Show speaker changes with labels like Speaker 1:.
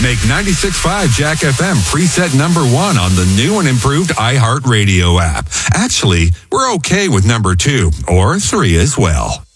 Speaker 1: Make 96.5 Jack FM preset number 1 on the new and improved iHeartRadio app. Actually, we're okay with number 2 or 3 as well.